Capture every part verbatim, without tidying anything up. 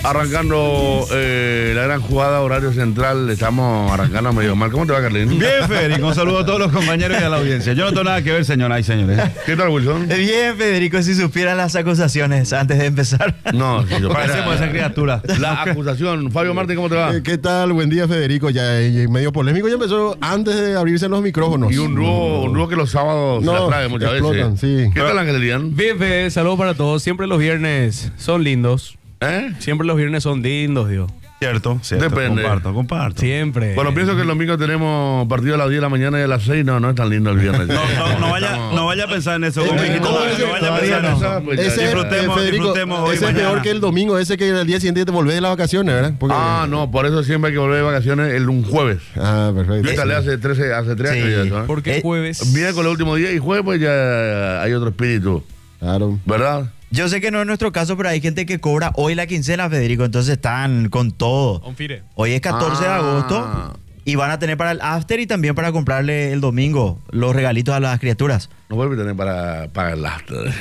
Arrancando eh, la gran jugada, horario central, estamos arrancando medio mal. ¿Cómo te va, Carlín? Bien, Federico, un saludo a todos los compañeros y a la audiencia. Yo no tengo nada que ver, señoras y señores. ¿Qué tal, Wilson? Bien, Federico, si supieran las acusaciones antes de empezar. No, si yo Parecemos esa criatura. La acusación. Fabio Martín, ¿cómo te va? Eh, ¿Qué tal? Buen día, Federico. Ya eh, medio polémico, ya empezó antes de abrirse los micrófonos. Y un dúo, un dúo que los sábados No, se la trae muchas explotan, veces. sí. ¿Qué tal, Ángel Elian? Bien, Fede, saludos para todos. Siempre los viernes son lindos. ¿Eh? Siempre los viernes son lindos, Dios. Cierto, cierto. Depende. Comparto, comparto. Siempre. Bueno, pienso que el domingo tenemos partido a las diez de la mañana y a las seis. No, no es tan lindo el viernes. No, no, no, vaya, no vaya a pensar en eso. Eh, como eh, dijiste, ¿cómo no, ese- no vaya a todavía pensar en no. eso. Pues ya, Ese, disfrutemos, eh, Federico, disfrutemos hoy, ese es mañana. peor que el domingo, ese que el día siguiente te volvés de las vacaciones, ¿verdad? Porque- Ah, no, por eso siempre hay que volver de vacaciones el un jueves. Ah, perfecto. Yo instalé hace trece, hace tres Sí. años ya eso, ¿eh? ¿Por qué Eh, jueves? Viene con el último día y jueves pues ya hay otro espíritu, Claro. ¿verdad? Yo sé que no es nuestro caso, pero hay gente que cobra hoy la quincena, Federico, entonces están con todo. Confire. Hoy es catorce de Ah. agosto y van a tener para el after y también para comprarle el domingo los regalitos a las criaturas. No vuelve a tener para pagar el after.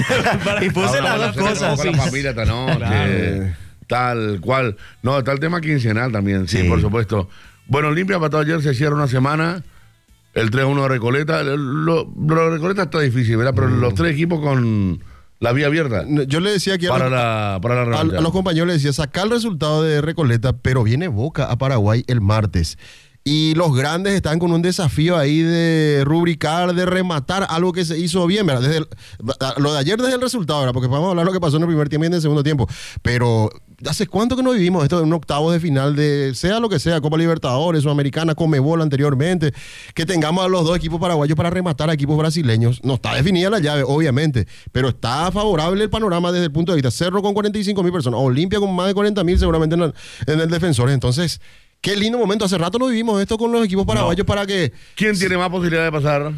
Y puse Ahora las van a dos hacer cosas. Con la familia esta noche, Claro. tal cual. No, está el tema quincenal también, sí, Sí. por supuesto. Bueno, Olimpia empató ayer, se cierra una semana. El tres uno de Recoleta. Lo, lo- lo de Recoleta está difícil, ¿verdad? Pero los tres equipos con la vía abierta Yo le decía aquí a, para los, la, para la a- revancha. a los compañeros, les decía, sacar el resultado de Recoleta, pero viene Boca a Paraguay el martes. Y los grandes están con un desafío ahí de rubricar, de rematar algo que se hizo bien, ¿verdad? Desde el- lo de ayer desde el resultado, ¿verdad? Porque vamos a hablar de lo que pasó en el primer tiempo y en el segundo tiempo. Pero, ¿hace cuánto que no vivimos esto en un octavo de final de, sea lo que sea, Copa Libertadores, Sudamericana, Conmebol anteriormente, que tengamos a los dos equipos paraguayos para rematar a equipos brasileños? No está definida la llave, obviamente, pero está favorable el panorama desde el punto de vista. Cerro con cuarenta y cinco mil personas, Olimpia con más de cuarenta mil seguramente en el, en el defensor. Entonces, qué lindo momento. Hace rato no vivimos esto con los equipos paraguayos para que... ¿Quién tiene más posibilidad de pasar?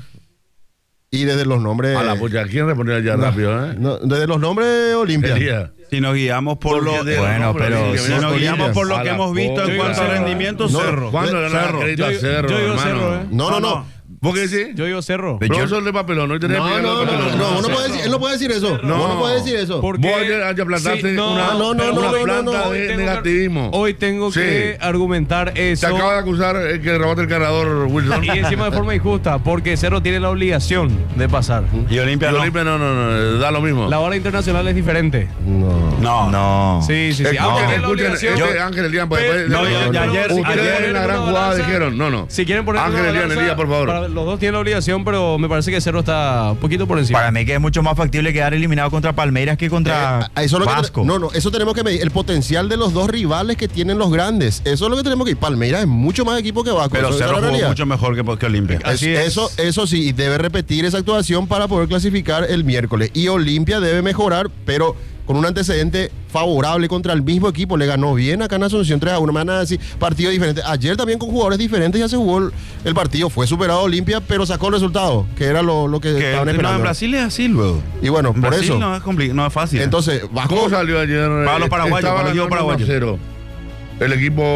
Y desde los nombres... A la pucha, ¿quién respondió ya rápido, eh? no, desde los nombres Olimpia. Elías. Si nos guiamos por Porque lo, de- bueno, no, pero sí, si mira, nos guiamos por lo a que la hemos visto en poca. cuanto a Cerro. rendimiento, No, Cerro. ¿Cuándo le dan Cerro. crédito a Yo- Cerro, yo digo hermano? Cerro, ¿eh? No, no, No, no. no. ¿Vos qué decís? Yo digo Cerro. Yo- Profesor de papelón, hoy tenés No, que no, explicar no, el no, papelón. no, no puede decir- él no puede decir eso. No. No, no puede decir eso. ¿Por Vos qué? ayer, ayer plantaste Sí, no, una, no, no, una no, no, planta no, no, de hoy tengo que- negativismo. Hoy tengo Sí. que argumentar Te eso. acaba de acusar el que robaste el cargador, Wilson. Y encima de forma injusta, porque Cerro tiene la obligación de pasar. Y Olimpia Y no. Olimpia no, no, no, da lo mismo. La hora internacional es diferente. No. No, No. Sí, sí, sí. Escuchen, Aunque tiene la escuchen, obligación. este Ángel Elian, pues, Pero- después- no, ya- ya ayer- ustedes ayer- en la gran una jugada balanza- dijeron, no, no. Si quieren poner Ángel una Elian, balanza, Elías, por favor. para- los dos tienen la obligación, pero me parece que Cerro está un poquito por encima. Para mí que es mucho más factible quedar eliminado contra Palmeiras que contra Eh, eso es lo que Vasco. te- no, no, eso tenemos que medir. El potencial de los dos rivales que tienen los grandes. Eso es lo que tenemos que ir. Palmeiras es mucho más equipo que Vasco. pero eso es Cerro la jugó realidad. mucho mejor que, que Olimpia. Es- Así es. Eso, eso sí, y debe repetir esa actuación para poder clasificar el miércoles. Y Olimpia debe mejorar, pero con un antecedente favorable contra el mismo equipo. Le ganó bien acá en Asunción tres a uno. Me van a decir, partido diferente. Ayer también con jugadores diferentes ya se jugó el, el partido. Fue superado Olimpia, pero sacó el resultado, que era lo, lo que Que estaban no, esperando. en Brasil es así luego. Y bueno, En por Brasil eso. no es, compli- no es fácil. Entonces, Vasco... ¿Cómo salió ayer? Para los paraguayos, Estaba para el equipo ganando paraguayo. uno a cero. El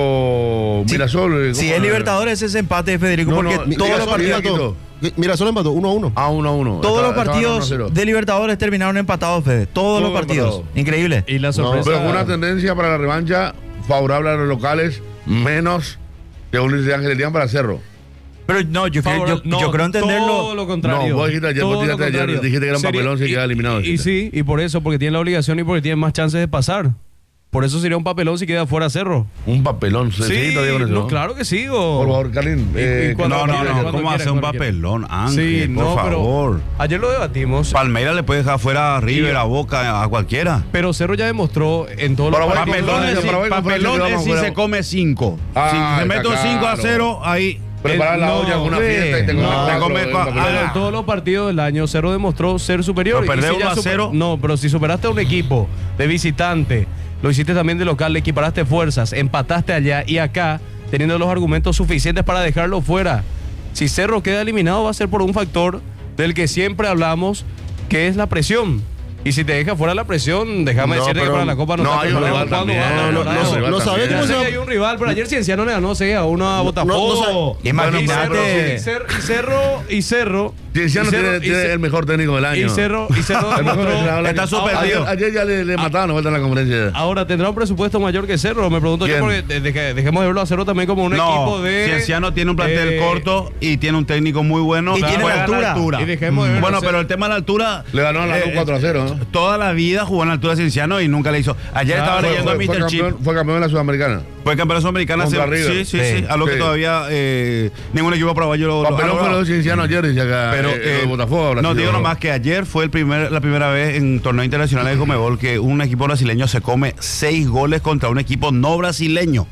equipo Sí. Mirasol. ¿cómo Si es era? Libertadores ese empate, Federico, No, porque no, todos Mirasol los partidos, empató. Mira, solo empató uno a uno. Ah, uno a uno. todos los Estaba- estaban uno a partidos cero. de Libertadores terminaron empatados, Fede. Todos los Todos partidos. empatados. Increíble. Y la sorpresa. Pero fue una tendencia para la revancha favorable a los locales, menos que un de Ángel Elian para Cerro. Pero no, yo, creo- Favorable- yo, no, yo creo entenderlo. Todo lo contrario. No, vos dijiste ayer, Todo vos tiraste lo ayer, contrario. dijiste que era un Sería- papelón si y- queda eliminado, Y, y dijiste. sí, y por eso, porque tiene la obligación y porque tiene más chances de pasar. Por eso sería un papelón si queda fuera Cerro. Un papelón. ¿Se Sí, sigue todavía con eso? no, claro que sí. o- Por favor, Carlín. Y- y eh, cuando- No, no, cuando no. quiera, ¿Cómo cuando hacer un quiera. papelón, Ángel? Sí, por no, favor. pero ayer lo debatimos. Palmeiras le puede dejar fuera a River, a Boca, a cualquiera. Pero Cerro ya demostró en todos los Paraguay, partidos. Papelón es, Paraguay, si, Paraguay, papelón Paraguay, es si Paraguay. se come cinco. Ah, si se mete un está cinco a claro. cero, ahí. Preparar la no, olla con una sí, fiesta y te comes no, cuatro, te comes eh, cua- papelón. Pero Ah. en todos los partidos del año Cerro demostró ser superior. Pero Y perder si ya uno a super- cero. No, pero si superaste a un equipo de visitante, lo hiciste también de local, le equiparaste fuerzas, empataste allá y acá, teniendo los argumentos suficientes para dejarlo fuera. Si Cerro queda eliminado va a ser por un factor del que siempre hablamos, que es la presión. Y si te deja fuera la presión, déjame No, decirte que pero- para la Copa no, no, está hay un preparado. rival ¿Cuándo también, va a estar no, no, preparado? no, rival no sabes también. cómo Ya se sé va- que hay un rival, pero ayer Cienciano le ganó, sé, a una Botafogo. no sabe- Y Imagínate. Cerro, y Cerro, y Cerro, Cienciano Y Cerro- tiene, y tiene Ce- el mejor técnico del año. Y Cerro, y Cerro El mejor demostró- entrenador del está año. suspendido. Ayer, ayer ya le, le mataron, vuelta en la conferencia. Ahora, ¿tendrá un presupuesto mayor que Cerro? Me pregunto yo, ¿Quién? porque de- de- dejemos de verlo a Cerro también como un no, equipo de... Cienciano tiene un plantel eh, corto y tiene un técnico muy bueno. Y tiene Juega la a altura. Y dejemos de ver Bueno, a Cerro. pero el tema de la altura. Le ganó a la eh, cuatro a cero, ¿no? Toda la vida jugó en la altura Cienciano y nunca le hizo. Ayer Claro, estaba Fue, leyendo fue- a fue míster Chip. campeón, fue campeón de la Sudamericana. Fue campeón sudamericana. Contra hace- River. Sí, sí, sí. Sí. A lo que Sí. todavía eh, ningún equipo paraguayo lo, lo ha Papelón fue logrado. los Cienciano ayer, dice acá. Pero eh, eh, el Botafogo. habrá no sido- digo nomás que ayer fue el primer, la primera vez en torneo internacional de Conmebol que un equipo brasileño se come seis goles contra un equipo no brasileño.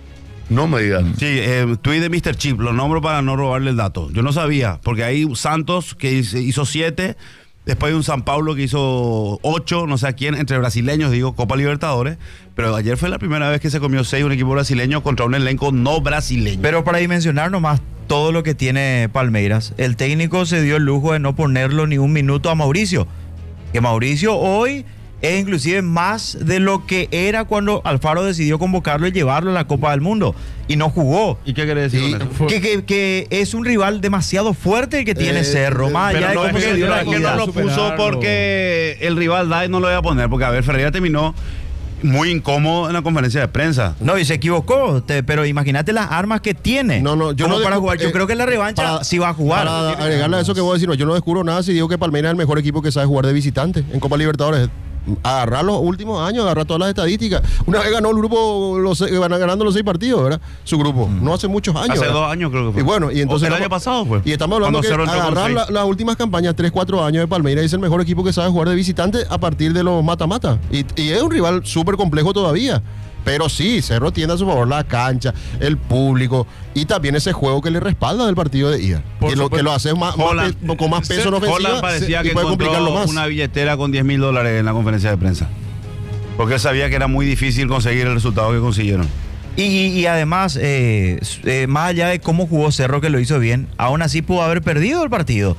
No me digas. Sí, eh, tweet de míster Chip, lo nombro para no robarle el dato. Yo no sabía, porque hay Santos que hizo- hizo siete, después hay un San Pablo que hizo ocho, no sé a quién, entre brasileños, digo, Copa Libertadores. Pero ayer fue la primera vez que se comió seis un equipo brasileño contra un elenco no brasileño. Pero para dimensionar nomás todo lo que tiene Palmeiras, el técnico se dio el lujo de no ponerlo ni un minuto a Mauricio. Que Mauricio hoy es inclusive más de lo que era cuando Alfaro decidió convocarlo y llevarlo a la Copa del Mundo. Y no jugó. ¿Y qué quiere decir Y- con eso? Fue- Que, que- que es un rival demasiado fuerte el que tiene Eh, Cerro, eh, más Pero allá de no, cómo es se que, dio no la es que no vida. lo puso Superarlo. porque el rival Dai no lo iba a poner, porque a ver, Ferreira terminó muy incómodo en la conferencia de prensa. No, y se equivocó, te- pero imagínate las armas que tiene. No, no, yo como no para descu- jugar. Yo eh, creo que la revancha para- sí va a jugar. Para agregarle a eso que voy a decir, no, yo no descubro nada si digo que Palmeiras es el mejor equipo que sabe jugar de visitante en Copa Libertadores. Agarrar los últimos años, agarrar todas las estadísticas. Una vez ganó el grupo, los, seis- van ganando los seis partidos, ¿verdad? Su grupo. No hace muchos años. Hace ¿verdad? dos años creo que fue. Y bueno, y entonces. O el estamos- año pasado fue. Y estamos hablando Cuando que Cerro entró con agarrar seis. la- las últimas campañas, tres cuatro años de Palmeiras, es el mejor equipo que sabe jugar de visitante a partir de los mata-mata. Y, y es un rival súper complejo todavía. Pero sí, Cerro tiene a su favor la cancha, el público y también ese juego que le respalda del partido de ida. Por Que lo, supuesto. que lo hace más, más Holland- pe- con más peso en ofensiva Holland parecía y que puede complicarlo encontró más. una billetera con diez mil dólares en la conferencia de prensa. Porque él sabía que era muy difícil conseguir el resultado que consiguieron. Y, y- y además, eh, s- eh, más allá de cómo jugó Cerro, que lo hizo bien, aún así pudo haber perdido el partido.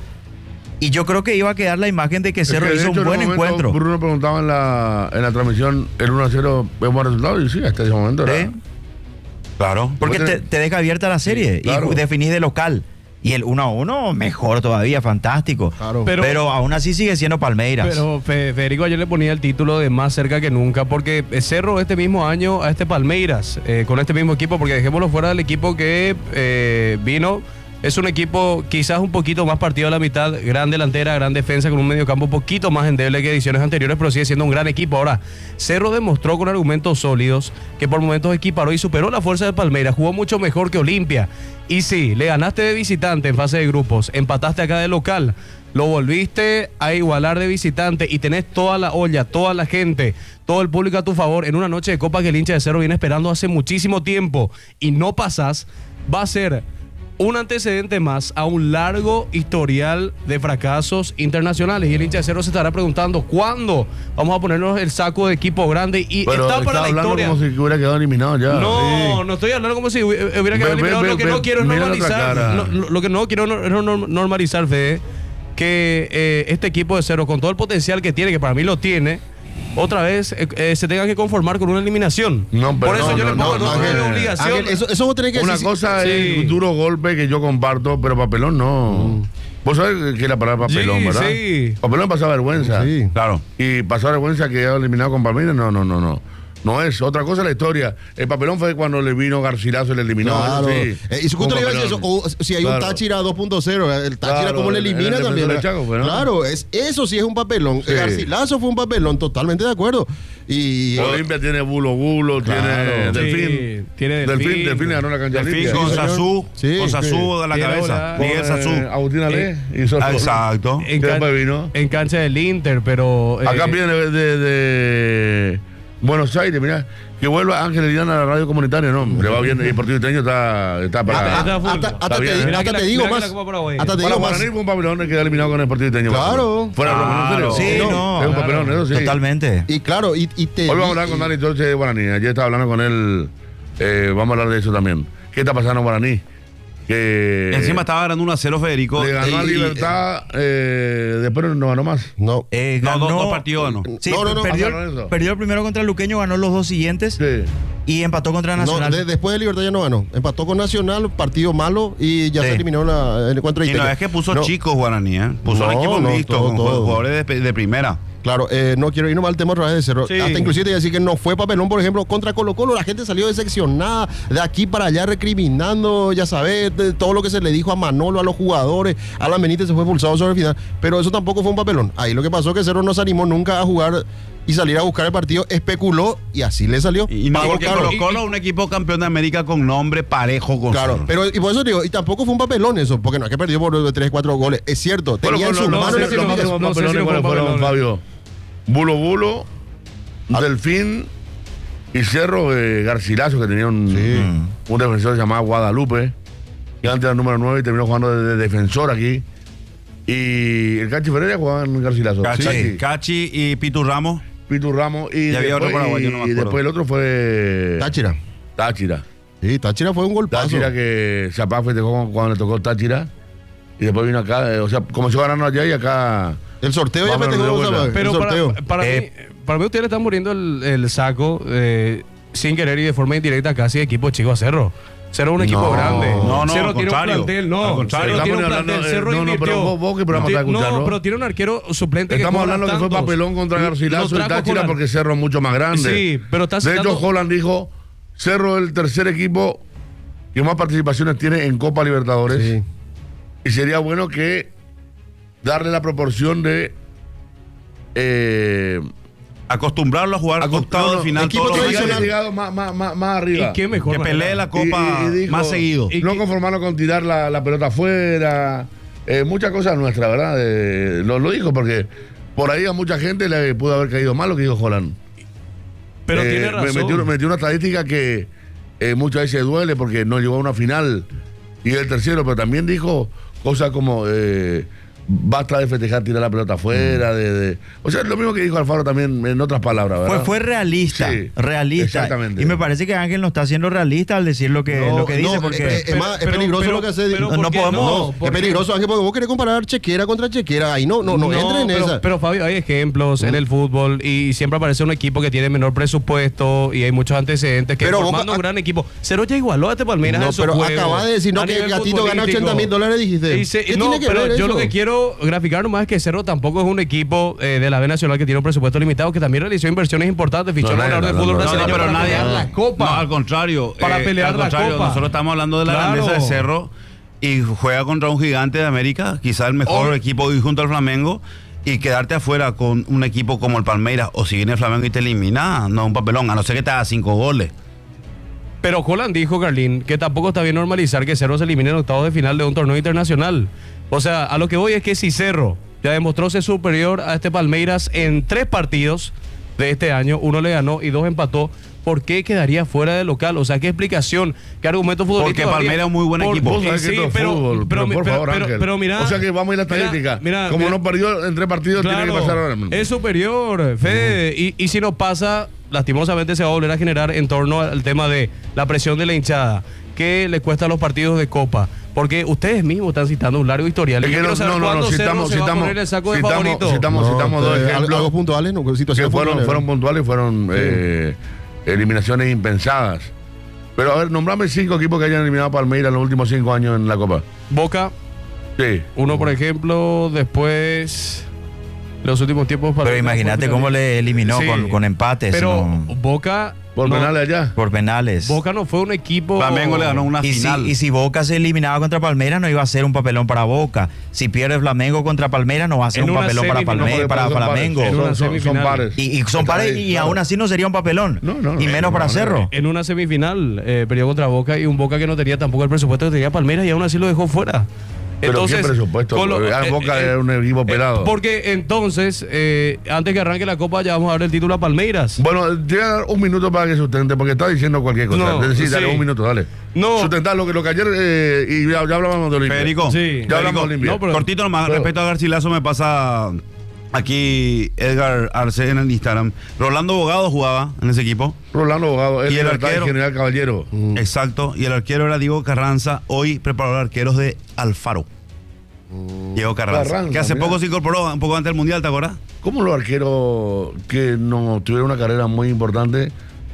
Y yo creo que iba a quedar la imagen de que Es Cerro que, de hizo hecho, un en buen momento, encuentro. Bruno preguntaba en la, en la transmisión el uno a cero es buen resultado y sí, hasta ese momento era. ¿Eh? Claro. Porque Porque te, te deja abierta la serie claro. y definís de local. Y el uno a uno, mejor todavía, fantástico. Claro. Pero, Pero- aún así sigue siendo Palmeiras. Pero Fe- Federico ayer le ponía el título de más cerca que nunca, porque Cerro este mismo año a este Palmeiras, eh, con este mismo equipo, porque dejémoslo fuera del equipo que eh, vino, es un equipo quizás un poquito más partido a la mitad, gran delantera, gran defensa, con un mediocampo un poquito más endeble que ediciones anteriores, pero sigue siendo un gran equipo. Ahora, Cerro demostró con argumentos sólidos que por momentos equiparó y superó la fuerza de Palmeiras, jugó mucho mejor que Olimpia. Y sí, le ganaste de visitante en fase de grupos, empataste acá de local, lo volviste a igualar de visitante y tenés toda la olla, toda la gente, todo el público a tu favor en una noche de Copa que el hincha de Cerro viene esperando hace muchísimo tiempo y no pasás, va a ser un antecedente más a un largo historial de fracasos internacionales. Y el hincha de Cerro se estará preguntando ¿cuándo vamos a ponernos el saco de equipo grande? Y Pero está para la hablando historia. como si hubiera quedado eliminado ya. No, no estoy hablando como si hubiera hubiera quedado Ve, ve, eliminado. ve, Lo que ve, no quiero es mira la otra normalizar. cara. no, lo, lo que no quiero no- es norm- normalizar, Fede, que eh, este equipo de Cerro, con todo el potencial que tiene, que para mí lo tiene, otra vez eh, eh, se tenga que conformar con una eliminación. No, pero Por eso no, yo no, le pongo no, no, no, es Ángel, obligación. Ángel, eso, eso vos tenés que Una decir. cosa sí. es un duro golpe que yo comparto, pero papelón no. Vos sabés que la palabra papelón, Sí, ¿verdad? sí. Papelón pasa vergüenza. Sí. Claro. Y pasó vergüenza que quedó eliminado con Palmeiras, no, no, no, no. No es. Otra cosa es la historia. El papelón fue cuando le vino Garcilaso y le eliminó. Claro. eso sí. Eh, y su Fue un justo le iba a decir eso. papelón. O, si hay Claro. un Táchira dos punto cero, el Táchira Claro, como le el- el elimina defensor también. del ¿verdad? Chaco, pues, ¿no? Claro, es, eso sí es un papelón. Sí. Garcilaso fue un papelón, totalmente de acuerdo. Y Olimpia tiene bulo bulo, Claro. tiene Sí, Delfín. tiene Delfín. Delfín. Delfín le ganó la cancha Delfín limpia. con Sí, señor. Sasú, Sí, con Sasú sí. a la Tiene cabeza. bola. Miguel Con, Sasú. eh, Agustín Ale Eh, hizo Ah, Exacto. En, que can- después vino. en cancha del Inter, pero... eh, Acá viene de, de- de Buenos Aires, mirá, que vuelva Ángel Eliana a la radio comunitaria, no, le va bien, el Deportivo Iteño está, está para... Está full. hasta, Está hasta te, bien. hasta Mirá que te la- digo mirá que más. la Copa Paraguay. Hasta te Para digo más. Guaraní fue un papelón que quedó eliminado con el Deportivo Iteño. Claro. Fuera de broma, ¿en serio? Sí, no, Es un claro. papelón, eso sí. Totalmente. Y claro, y, y te. Hoy vamos a hablar con Dani Torche de Guaraní. Ayer estaba hablando con él, eh, vamos a hablar de eso también. ¿Qué está pasando en Guaraní? Que Encima estaba ganando uno a cero Federico. le ganó a Y- Libertad, eh, después no ganó más. No. Eh, No, ganó, dos, dos partidos ganó. Sí, No, no, no, perdió, pasaron eso. perdió el primero contra el Luqueño, ganó los dos siguientes. Sí. y empató contra No, Nacional. de- después de Libertad ya no ganó. Empató con Nacional, partido malo y ya Sí. se eliminó la, en contra de Y no Iteca. es que puso No, chicos Guaraní, ¿eh? Puso un No, equipo no, mixto todo, con todo. jugadores de, de primera. Claro, eh, no quiero irnos al tema otra vez de Cerro. Sí. Hasta inclusive te iba a decir que no fue papelón, por ejemplo, contra Colo Colo. La gente salió decepcionada, de aquí para allá recriminando, ya sabes, de todo lo que se le dijo a Manolo, a los jugadores. Alan Benítez se fue expulsado sobre el final. Pero eso tampoco fue un papelón. Ahí lo que pasó es que Cerro no se animó nunca a jugar y salir a buscar el partido, especuló y así le salió. Y no Pagó porque caro. Colo Colo es un equipo campeón de América con nombre parejo con Claro, Cerro. pero y por eso digo, y tampoco fue un papelón eso, porque no es que perdió por tres, cuatro goles. Es cierto, Bueno, tenía en bueno, sus no manos sé la si los clasificación. últimos no sé si papelones no fue cuáles fueron, papelones. Fabio. Bulo Bulo, Delfín y Cerro eh, Garcilaso, que tenía un, Sí. un defensor llamado Guadalupe, que antes era el número nueve y terminó jugando de, de defensor aquí. Y el Cachi Ferreira jugaba en Garcilaso. Cachi, Cachi, Cachi y Pitu Ramos. Pitu Ramos y, Y había otro después, paraguayo, y, no me y acuerdo. después el otro fue Táchira. Táchira. Sí, Táchira fue un golpazo. Táchira que Zapá festejó cuando le tocó Táchira. Y después vino acá, eh, o sea, comenzó ganando allá y acá. El sorteo ya Vamos, festejó de vuelta. Gonzalo, Pero el para, sorteo. para, Eh, mí, para mí ustedes le están muriendo el, el saco eh, sin querer y de forma indirecta casi de equipo chico a Cerro. Cerro es un equipo No, grande. no, no, Cerro al tiene un contrario. plantel, no. Al contrario. Cerro tiene un Estamos plantel. hablando, eh, Cerro no, no, invirtió. pero vos- vos que programa Ti- estás escuchando. No, pero tiene un arquero suplente que Estamos cobra hablando que fue tantos. papelón contra Lo Garcilaso y trajo Táchira Holland. porque Cerro es mucho más grande. Sí, pero está De citando- hecho, Holland dijo, Cerro es el tercer equipo que más participaciones tiene en Copa Libertadores. Sí. Y sería bueno que darle la proporción de... Eh, Acostumbrarlo a jugar Acost- octavo no, de no, final equipo todos los que haya años. llegado más, más, más, más arriba. ¿Y qué mejor Que manera? pelee la copa Y- y dijo- más seguido. y- no que- conformarnos con tirar la, la pelota afuera. Eh, muchas cosas nuestras, ¿verdad? Eh, lo, lo dijo porque por ahí a mucha gente le pudo haber caído mal lo que dijo Holland. Pero Eh, tiene me- razón. Metió, metió una estadística que eh, muchas veces duele porque no llegó a una final y el tercero, pero también dijo cosas como eh, basta de festejar tirar la pelota afuera, de, de- o sea, lo mismo que dijo Alfaro también en otras palabras, ¿verdad? Fue, fue realista, Sí, realista. exactamente. Y me parece que Ángel no está siendo realista al decir lo que, No, lo que dice, no, porque es, es pero- más, es pero- peligroso pero- lo que hace. pero no ¿por qué podemos- No, ¿Por es qué? peligroso, Ángel, porque vos querés comparar chequera contra chequera. Ahí no, no, no, entra en pero, esa. pero Fabio, hay ejemplos en el fútbol y siempre aparece un equipo que tiene menor presupuesto y hay muchos antecedentes que Pero formando Boca- un gran equipo. Cero ya igualó a este Palmeiras No, en su pero juego, acabas de decir, no, a que nivel Gatito gana futbolístico. ochenta mil dólares, dijiste. Y se- ¿Qué no, tiene que pero ver yo eso? lo que quiero graficar nomás es que Cerro tampoco es un equipo eh, de la B Nacional que tiene un presupuesto limitado, que también realizó inversiones importantes, fichó No, a un no, jugador de no, fútbol no, no, brasileño No, pero para nadie. pelear la Copa. No, al contrario. Para pelear al la contrario, Copa. Nosotros estamos hablando de la Claro. grandeza de Cerro y juega contra un gigante de América, quizá el mejor Oh. equipo hoy junto al Flamengo. Y quedarte afuera con un equipo como el Palmeiras, o si viene el Flamengo y te elimina, no es un papelón, a no ser que te haga cinco goles. Pero Holland dijo, Carlín, que tampoco está bien normalizar que Cerro se elimine en octavos de final de un torneo internacional. O sea, a lo que voy es que si Cerro ya demostró ser superior a este Palmeiras en tres partidos de este año, uno le ganó y dos empató, ¿por qué quedaría fuera del local? O sea, ¿qué explicación, qué argumento futbolístico? Porque habría? Palmeiras es un muy buen Por- equipo. Vos sabés que sí, esto es pero, fútbol, pero, pero, por pero- favor, pero- Ángel. pero mira, o sea que vamos a ir a la mira, estadística. mira, Como mira. no perdió en tres partidos, tiene que Claro, pasar ahora. es superior, Fede. y, y si no pasa, lastimosamente se va a volver a generar en torno al tema de la presión de la hinchada, que le cuesta a los partidos de Copa. Porque ustedes mismos están citando un largo historial. Es Y que yo quiero no, saber no, no, cuándo no, Cerro citamos, se va a citamos, poner el saco de citamos, favorito. citamos, No, citamos dos eh, algo- ejemplos algo puntuales, no, que situaciones fueron, puntuales. fueron puntuales y fueron eh, eliminaciones impensadas. Pero a ver, nombrame cinco equipos que hayan eliminado a Palmeiras en los últimos cinco años en la Copa. Boca, Sí. uno por ejemplo, después los últimos tiempos. pero imagínate cómo le eliminó Sí. con, con empates, Pero no- Boca. Por no, penales allá. por penales. Boca no fue un equipo. Flamengo le ganó una Y si, final. y si Boca se eliminaba contra Palmeiras, no iba a ser un papelón para Boca. Si pierde Flamengo contra Palmeiras, no va a ser En un una papelón para, semifinal, Palme- porque para son pares. Flamengo. En una Son, son- son semifinal. pares. Y, y son Está pares, ahí, y claro. aún así no sería un papelón. No, no, no, y menos no, para no, Cerro. En una semifinal eh, perdió contra Boca y un Boca que no tenía tampoco el presupuesto que tenía Palmeiras y aún así lo dejó fuera. Pero ¿qué presupuesto? con lo- Ah, eh, Boca eh, es un equipo pelado. Porque entonces, eh, antes que arranque la Copa, ya vamos a dar el título a Palmeiras. Bueno, te voy a dar un minuto para que sustente, porque está diciendo cualquier cosa. No, sí, dale sí. un minuto, dale. No. Sustentar lo que, lo que ayer, eh, y ya, ya hablábamos de Olimpia. Federico, Sí. Ya hablamos de Olimpia. No, pero- cortito nomás, pero- respecto a Garcilaso me pasa aquí Edgar Arce en el Instagram. Rolando Bogado jugaba en ese equipo. Rolando Abogado, el, Y el Libertad arquero. General Caballero. Exacto. Y el arquero era Diego Carranza, hoy preparador de arqueros de Alfaro. Diego Carranza. Carranza, que hace mirá. poco se incorporó, un poco antes del Mundial, ¿te acuerdas? ¿Cómo los arqueros que no tuvieron una carrera muy importante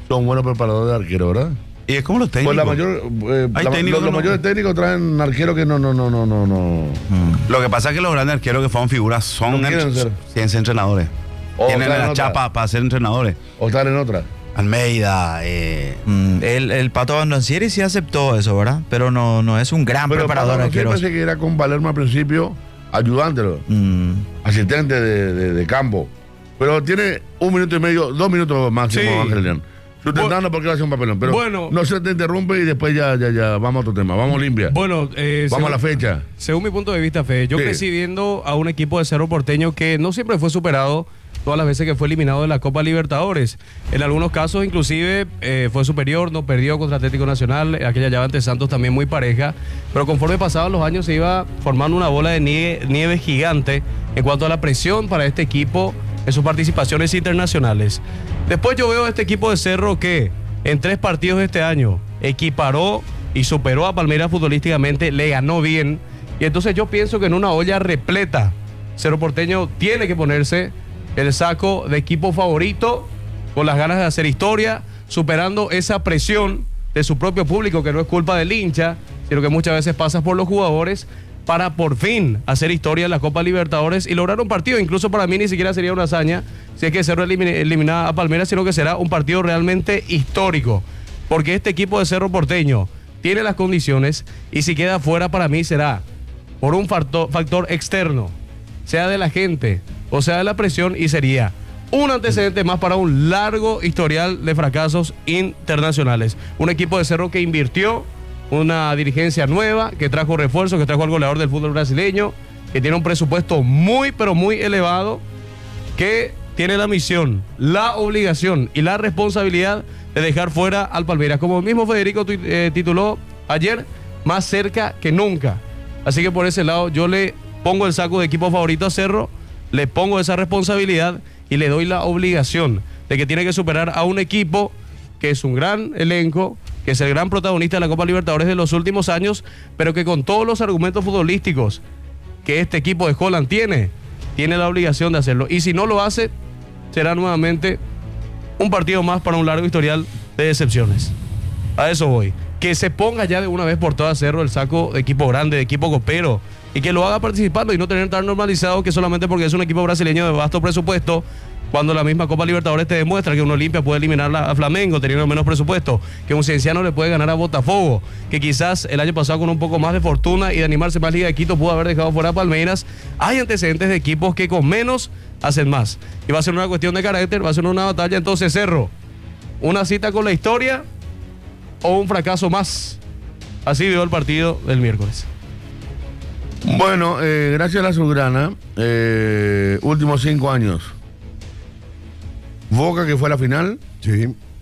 son buenos preparadores de arquero, ¿verdad? Y es como los técnicos. Pues la mayor, eh, Hay la- técnicos los, los que no- mayores técnicos traen arqueros que no, no, no, no, no, no. Lo que pasa es que los grandes arqueros que fueron figuras son No quieren entre- ser. quieren ser entrenadores. O Tienen traen la otra. chapa para ser entrenadores. O están en otra. Almeida, eh, Mm, el, el Pato Bandoncieri sí aceptó eso, ¿verdad? Pero no, no es un gran Pero preparador Pablo, arquero. siempre pensé que era con Valermo al principio, ayudándolo, Mm, asistente de, de- de campo. Pero tiene un minuto y medio, dos minutos máximo, Sí. Ángel León. Sustentando porque va a hacer un papelón. Pero Bueno. no se te interrumpe y después ya, ya, ya, vamos a otro tema. Vamos limpia. Bueno, eh, Vamos a la según- fecha. Según mi punto de vista, Fede, yo Sí. crecí viendo a un equipo de Cerro Porteño que no siempre fue superado todas las veces que fue eliminado de la Copa Libertadores. En algunos casos, inclusive, eh, fue superior, no perdió contra Atlético Nacional, aquella llave ante Santos también muy pareja, pero conforme pasaban los años se iba formando una bola de nieve, nieve gigante en cuanto a la presión para este equipo en sus participaciones internacionales. Después yo veo a este equipo de Cerro que en tres partidos de este año equiparó y superó a Palmeiras futbolísticamente, le ganó bien. Y entonces yo pienso que en una olla repleta, Cerro Porteño tiene que ponerse el saco de equipo favorito, con las ganas de hacer historia, superando esa presión de su propio público, que no es culpa del hincha, sino que muchas veces pasa por los jugadores, para por fin hacer historia en la Copa Libertadores y lograr un partido. Incluso para mí ni siquiera sería una hazaña si es que Cerro elimina, elimina a Palmeiras, sino que será un partido realmente histórico. Porque este equipo de Cerro Porteño tiene las condiciones y si queda fuera para mí será por un factor, factor externo, sea de la gente o sea de la presión, y sería un antecedente más para un largo historial de fracasos internacionales. Un equipo de Cerro que invirtió, una dirigencia nueva, que trajo refuerzos, que trajo al goleador del fútbol brasileño, que tiene un presupuesto muy, pero muy elevado, que tiene la misión, la obligación y la responsabilidad de dejar fuera al Palmeiras. Como el mismo Federico tu- eh, tituló ayer, más cerca que nunca. Así que por ese lado yo le pongo el saco de equipo favorito a Cerro, le pongo esa responsabilidad y le doy la obligación de que tiene que superar a un equipo que es un gran elenco, que es el gran protagonista de la Copa Libertadores de los últimos años, pero que con todos los argumentos futbolísticos que este equipo de Holland tiene, tiene la obligación de hacerlo. Y si no lo hace, será nuevamente un partido más para un largo historial de decepciones. A eso voy. Que se ponga ya de una vez por todas Cerro el saco de equipo grande, de equipo copero, y que lo haga participando y no tener tan normalizado que solamente porque es un equipo brasileño de vasto presupuesto, cuando la misma Copa Libertadores te demuestra que un Olimpia puede eliminar a Flamengo teniendo menos presupuesto, que un Cienciano le puede ganar a Botafogo, que quizás el año pasado con un poco más de fortuna y de animarse más Liga de Quito pudo haber dejado fuera a Palmeiras. Hay antecedentes de equipos que con menos hacen más. Y va a ser una cuestión de carácter, va a ser una batalla. Entonces, Cerro, una cita con la historia o un fracaso más. Así vio el partido del miércoles. Bueno, eh, gracias a la Azulgrana, eh, últimos cinco años. Boca, que fue a la final, Sí.